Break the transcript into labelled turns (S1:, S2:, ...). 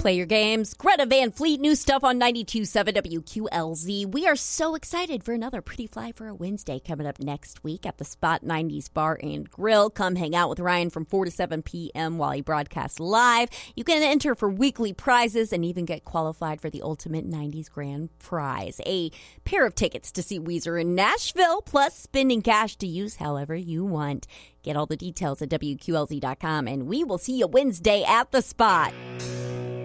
S1: Play your games. Greta Van Fleet, new stuff on 92.7 WQLZ. We are so excited for another Pretty Fly for a Wednesday coming up next week at the Spot 90s Bar and Grill. Come hang out with Ryan from 4 to 7 p.m. while he broadcasts live. You can enter for weekly prizes and even get qualified for the Ultimate 90s Grand Prize. A pair of tickets to see Weezer in Nashville, plus spending cash to use however you want. Get all the details at WQLZ.com, and we will see you Wednesday at the Spot.